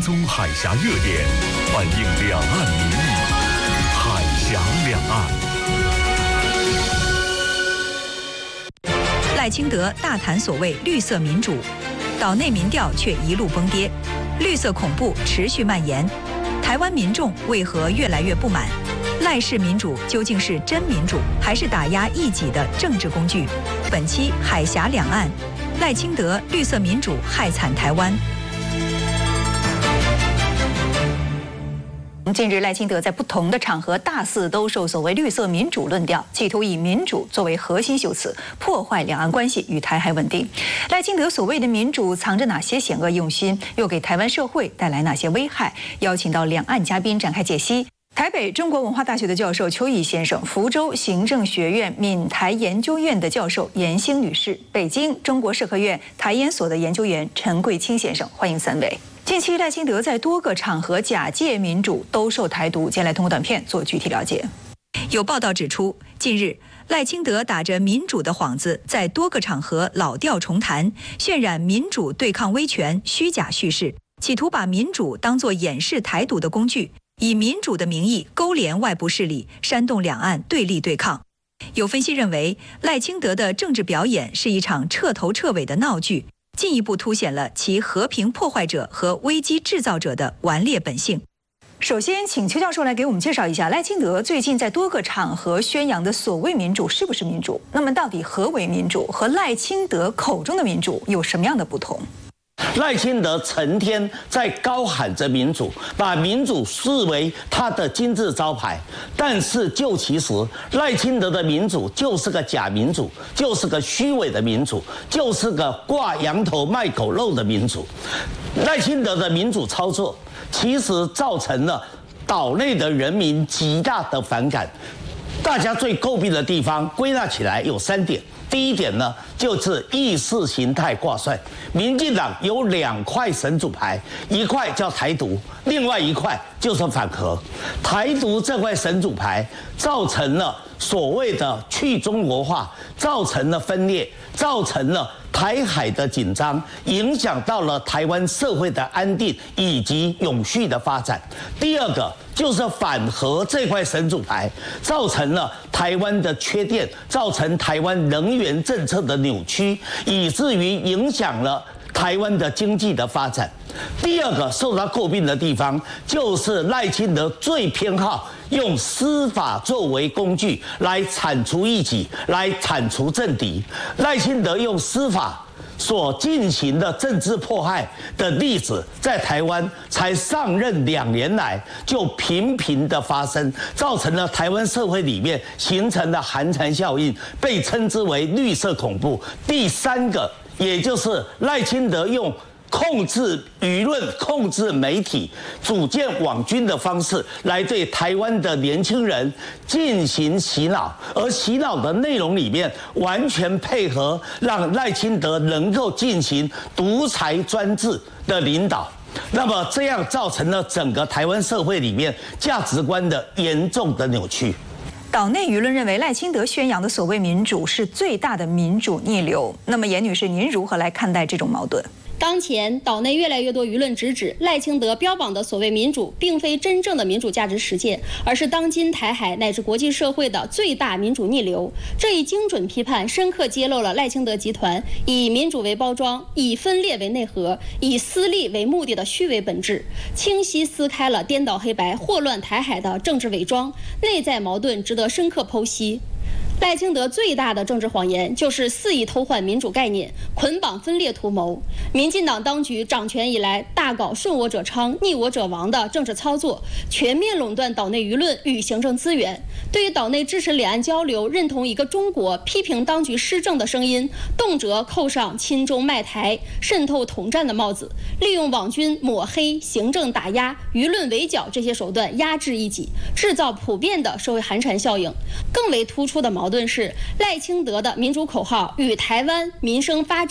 踪海峡热点，反映两岸民意。海峡两岸。 赖清德大谈所谓绿色民主，岛内民调却一路崩跌，绿色恐怖持续蔓延。台湾民众为何越来越不满？赖氏民主究竟是真民主，还是打压异己的政治工具？本期海峡两岸，赖清德绿色民主害惨台湾。近日，赖清德在不同的场合大肆兜售所谓绿色民主论调，企图以民主作为核心修辞，破坏两岸关系与台海稳定。赖清德所谓的民主藏着哪些险恶用心，又给台湾社会带来哪些危害？邀请到两岸嘉宾展开解析。台北中国文化大学的教授邱毅先生，福州行政学院闽台研究院的教授严星女士，北京中国社科院台研所的研究员陈桂清先生，欢迎三位。近期赖清德在多个场合假借民主兜售台独，接下来通过短片做具体了解。有报道指出，近日赖清德打着民主的幌子，在多个场合老调重弹，渲染民主对抗威权虚假叙事，企图把民主当作掩饰台独的工具，以民主的名义勾连外部势力，煽动两岸对立对抗。有分析认为，赖清德的政治表演是一场彻头彻尾的闹剧，进一步凸显了其和平破坏者和危机制造者的顽劣本性。首先，请邱教授来给我们介绍一下赖清德最近在多个场合宣扬的所谓民主是不是民主？那么，到底何为民主？和赖清德口中的民主有什么样的不同？ 赖清德成天在高喊着民主，把民主视为他的金字招牌，但是就其实，赖清德的民主就是个假民主，就是个虚伪的民主，就是个挂羊头卖狗肉的民主。赖清德的民主操作，其实造成了岛内的人民极大的反感。大家最诟病的地方，归纳起来有3点。第一点呢，就是意识形态挂帅。民进党有2块神主牌，一块叫台独，另外一块就是反核。台独这块神主牌造成了所谓的去中国化，造成了分裂，造成了台海的紧张，影响到了台湾社会的安定以及永续的发展。第二个就是反核这块神主牌，造成了台湾的缺电，造成台湾能源政策的扭曲，以至于影响了台湾的经济的发展。第二个受到诟病的地方，就是赖清德最偏好用司法作为工具来铲除异己，来铲除政敌。赖清德用司法所进行的政治迫害的例子，在台湾才上任2年来就频频的发生，造成了台湾社会里面形成了寒蝉效应，被称之为绿色恐怖。第3个，也就是赖清德用控制舆论、控制媒体、组建网军的方式来对台湾的年轻人进行洗脑，而洗脑的内容里面完全配合让赖清德能够进行独裁专制的领导。那么这样造成了整个台湾社会里面价值观的严重的扭曲。 岛内舆论认为赖清德宣扬的所谓民主是最大的民主逆流。那么严女士，您如何来看待这种矛盾？ 当前岛内越来越多舆论直指赖清德标榜的所谓民主，并非真正的民主价值实践，而是当今台海乃至国际社会的最大民主逆流。这一精准批判，深刻揭露了赖清德集团以民主为包装、以分裂为内核、以私利为目的的虚伪本质，清晰撕开了颠倒黑白、祸乱台海的政治伪装，内在矛盾值得深刻剖析。赖清德最大的政治谎言就是肆意偷换民主概念，捆绑分裂图谋。民进党当局掌权以来，大搞顺我者昌、逆我者亡的政治操作，全面垄断岛内舆论与行政资源。对于岛内支持两岸交流、认同一个中国、批评当局施政的声音，动辄扣上亲中卖台、渗透统战的帽子，利用网军抹黑、行政打压、舆论围剿这些手段压制异己，制造普遍的社会寒蝉效应。更为突出的矛盾是，赖清德的民主口号与台湾民生发展、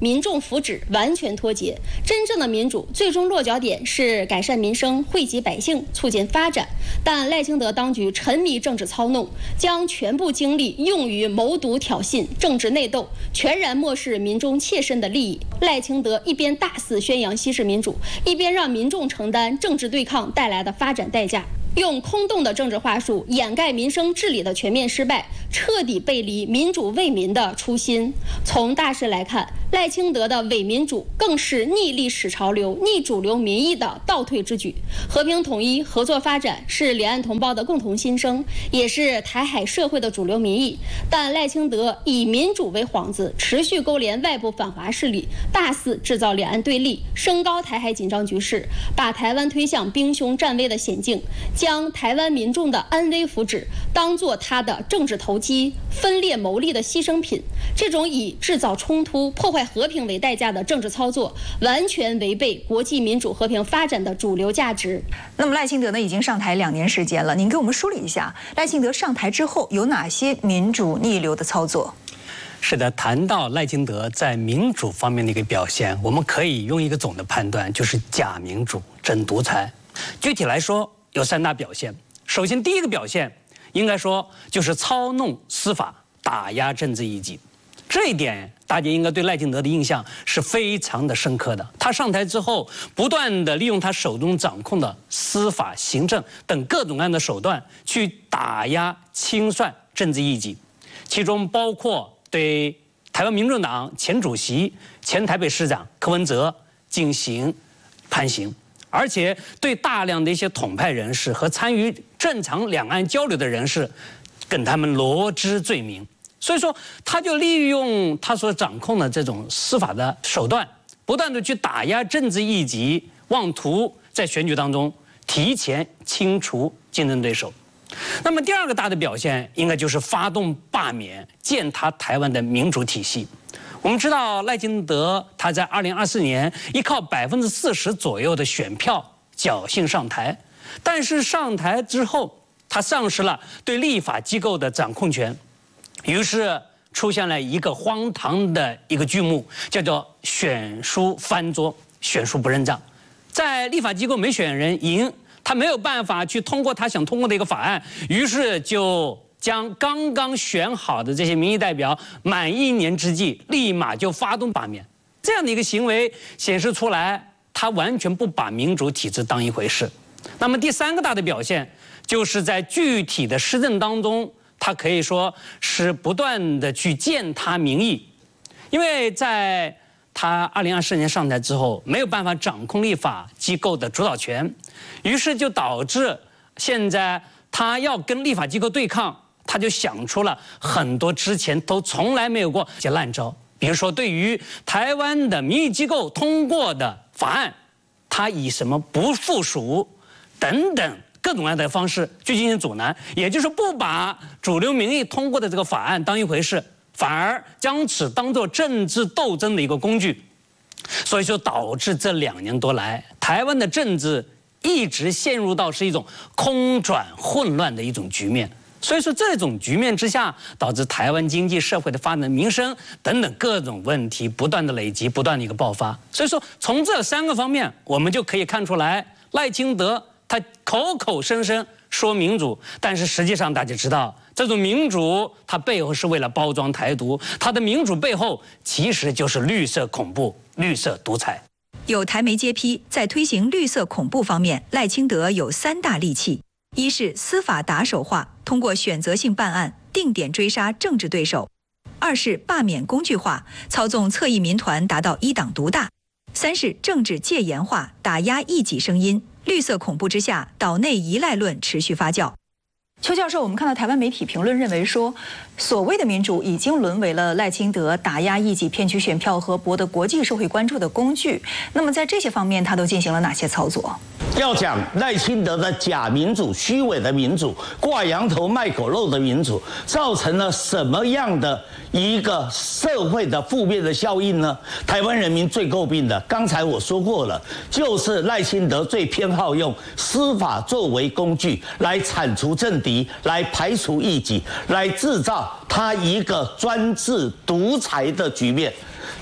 民众福祉完全脱节。真正的民主最终落脚点是改善民生、惠及百姓、促进发展。但赖清德当局沉迷政治操弄，将全部精力用于谋独挑衅、政治内斗，全然漠视民众切身的利益。赖清德一边大肆宣扬西式民主，一边让民众承担政治对抗带来的发展代价。用空洞的政治话术掩盖民生治理的全面失败，彻底背离民主为民的初心。从大势来看，赖清德的伪民主更是逆历史潮流、逆主流民意的倒退之举。和平统一、合作发展是两岸同胞的共同心声，也是台海社会的主流民意。但赖清德以民主为幌子，持续勾连外部反华势力，大肆制造两岸对立，升高台海紧张局势，把台湾推向兵凶战危的险境。将台湾民众的安危福祉当作他的政治投机、分裂牟利的牺牲品，这种以制造冲突、破坏和平为代价的政治操作，完全违背国际民主和平发展的主流价值。 那么赖清德呢，已经上台2年时间了，您给我们梳理一下，赖清德上台之后有哪些民主逆流的操作？ 是的，谈到赖清德在民主方面的一个表现，我们可以用一个总的判断，就是假民主、真独裁。具体来说，有3大表现。首先，第一个表现应该说就是操弄司法、打压政治异己。这一点大家应该对赖清德的印象是非常的深刻的。他上台之后，不断的利用他手中掌控的司法、行政等各种各样的手段，去打压、清算政治异己，其中包括对台湾民众党前主席、前台北市长柯文哲进行判刑。而且对大量的一些统派人士和参与正常两岸交流的人士，跟他们罗织罪名。所以说，他就利用他所掌控的这种司法的手段，不断的去打压政治异己，妄图在选举当中提前清除竞争对手。那么第二个大的表现，应该就是发动罢免，践踏台湾的民主体系。我们知道赖清德他在2024年依靠40%左右的选票侥幸上台，但是上台之后，他丧失了对立法机构的掌控权，于是出现了一个荒唐的一个剧目，叫做选书翻桌、选书不认账。在立法机构没选人赢，他没有办法去通过他想通过的一个法案，于是就将刚刚选好的这些民意代表满1年之际，立马就发动罢免。这样的一个行为显示出来，他完全不把民主体制当一回事。那么第3个大的表现，就是在具体的施政当中，他可以说是不断的去践踏民意。因为在他2024年上台之后，没有办法掌控立法机构的主导权，于是就导致现在他要跟立法机构对抗，他就想出了很多之前都从来没有过一些烂招。比如说，对于台湾的民意机构通过的法案，他以什么不附属等等各种各样的方式去进行阻拦，也就是不把主流民意通过的这个法案当一回事，反而将此当作政治斗争的一个工具。所以说，导致这2年多来，台湾的政治一直陷入到是一种空转混乱的一种局面。所以说，这种局面之下，导致台湾经济社会的发展、民生等等各种问题不断的累积，不断的一个爆发。所以说，从这3个方面，我们就可以看出来，赖清德他口口声声说民主，但是实际上大家知道，这种民主它背后是为了包装台独，它的民主背后其实就是绿色恐怖、绿色独裁。 有台媒揭批，在推行绿色恐怖方面，赖清德有3大利器：一是司法打手化，通过选择性办案定点追杀政治对手；二是罢免工具化，操纵侧翼民团达到一党独大；三是政治戒严化，打压异己声音。绿色恐怖之下，岛内依赖论持续发酵。邱教授，我们看到台湾媒体评论认为说，所谓的民主已经沦为了赖清德打压异己、骗取选票和博得国际社会关注的工具。那么在这些方面，他都进行了哪些操作？ 要讲赖清德的假民主、虚伪的民主、挂羊头卖狗肉的民主，造成了什么样的一个社会的负面的效应呢？台湾人民最诟病的，刚才我说过了，就是赖清德最偏好用司法作为工具来铲除政敌，来排除异己，来制造他一个专制独裁的局面。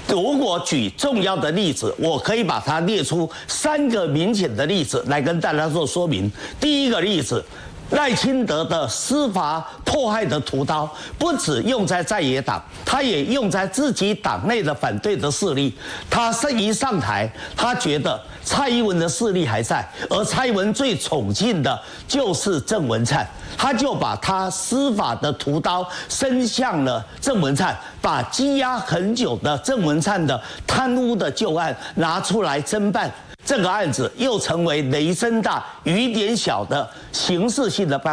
如果举重要的例子，我可以把它列出3个明显的例子来跟大家做说明。第一个例子，赖清德的司法迫害的屠刀，不只用在野党，他也用在自己党内的反对的势力。他一上台，他觉得蔡英文的势力还在，而蔡英文最宠幸的就是郑文灿，他就把他司法的屠刀伸向了郑文灿，把积压很久的郑文灿的贪污的旧案拿出来侦办。这个案子又成为雷声大雨点小的刑事性的办